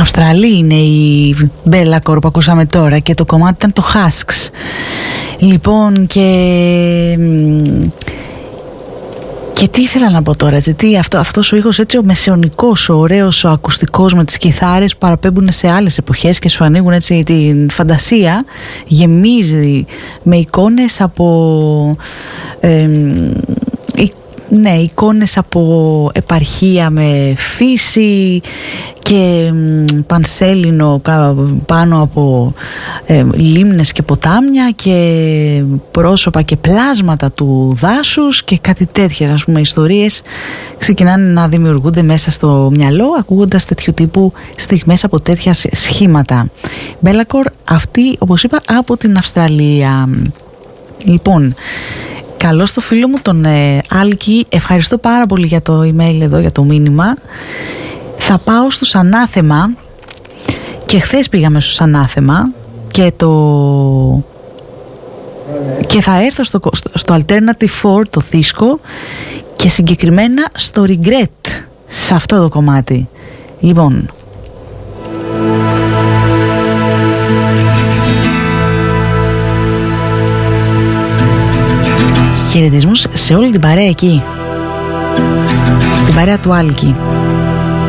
Αυστραλή είναι η Bellacore που ακούσαμε τώρα και το κομμάτι ήταν το Husks. Λοιπόν, και τι ήθελα να πω τώρα, γιατί αυτός ο ήχος έτσι ο μεσαιωνικός, ο ωραίος, ο ακουστικός με τις κιθάρες που παραπέμπουν σε άλλες εποχές και σου ανοίγουν έτσι την φαντασία, γεμίζει με εικόνες από εικόνες από επαρχία με φύση και πανσέλινο πάνω από λίμνες και ποτάμια και πρόσωπα και πλάσματα του δάσους και κάτι τέτοιες, ας πούμε, ιστορίες ξεκινάνε να δημιουργούνται μέσα στο μυαλό ακούγοντας τέτοιου τύπου στιγμές από τέτοια σχήματα. Bellacore, αυτή, όπως είπα, από την Αυστραλία. Λοιπόν, καλώς το φίλο μου τον Άλκη, ευχαριστώ πάρα πολύ για το email εδώ, για το μήνυμα. Θα πάω στους Ανάθεμα και χθες πήγαμε στους Ανάθεμα και θα έρθω στο Alternative 4 το δίσκο και συγκεκριμένα στο Regret, σε αυτό το κομμάτι. Λοιπόν, χαιρετισμούς σε όλη την παρέα εκεί, την παρέα του Άλκη.